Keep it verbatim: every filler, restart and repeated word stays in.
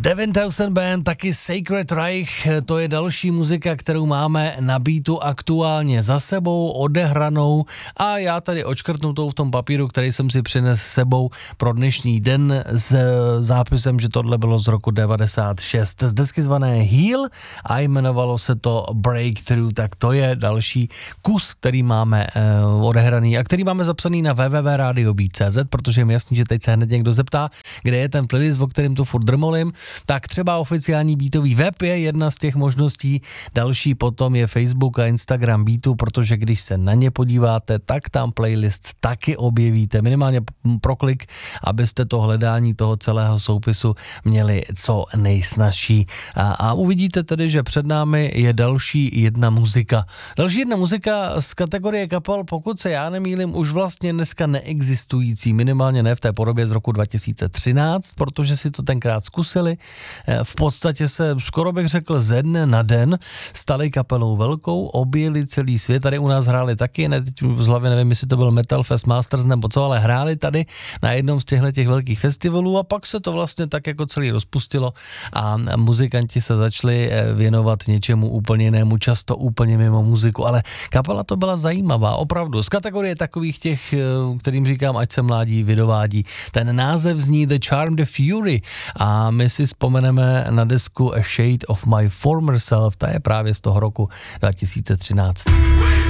Devin Townsend Band, taky Sacred Reich, to je další muzika, kterou máme na beatu aktuálně za sebou, odehranou a já tady očkrtnutou v tom papíru, který jsem si přinesl s sebou pro dnešní den s zápisem, že tohle bylo z roku devadesát šest. Z desky zvané Heal a jmenovalo se to Breakthrough, tak to je další kus, který máme uh, odehraný a který máme zapsaný na w w w tečka radio beat tečka c z, protože je mi jasný, že teď se hned někdo zeptá, kde je ten playlist, o kterém tu furt drmolím. Tak třeba oficiální beatový web je jedna z těch možností, další potom je Facebook a Instagram Beatu, protože když se na ně podíváte, tak tam playlist taky objevíte, minimálně pro klik, abyste to hledání toho celého soupisu měli co nejsnažší. A, a uvidíte tedy, že před námi je další jedna muzika. Další jedna muzika z kategorie kapel, pokud se já nemýlím, už vlastně dneska neexistující, minimálně ne v té podobě z roku dva tisíce třináct, protože si to tenkrát zkusili. V podstatě se, skoro bych řekl, ze dne na den stali kapelou velkou, objeli celý svět, tady u nás hráli taky, ne, teď z hlavy nevím, jestli to byl Metal Fest Masters nebo co, ale hráli tady na jednom z těchto těch velkých festivalů a pak se to vlastně tak jako celý rozpustilo a muzikanti se začali věnovat něčemu úplně jinému, často úplně mimo muziku, ale kapela to byla zajímavá, opravdu, z kategorie takových těch, kterým říkám, ať se mládí vydovádí. Ten název zní The Charm, The Fury a my si vzpomeneme na desku A Shade of My Former Self, ta je právě z toho roku dva tisíce třináct.